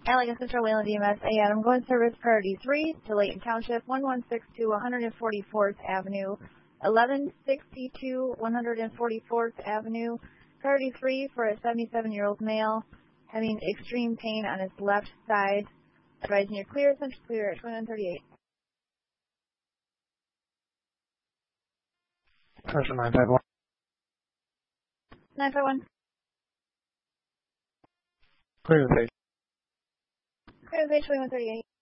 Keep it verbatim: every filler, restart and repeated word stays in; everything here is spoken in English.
Allegan Central Wayland D M S, A Adam, going service priority three to Layton Township, one one six two one forty-fourth Avenue, eleven sixty-two one forty-fourth Avenue, priority three for a seventy-seven-year-old male having extreme pain on his left side. Advising you're clear, central clear at twenty-one thirty-eight. Pressure nine five one. nine five one. Clear the page. Clear the page, twenty-one thirty-eight.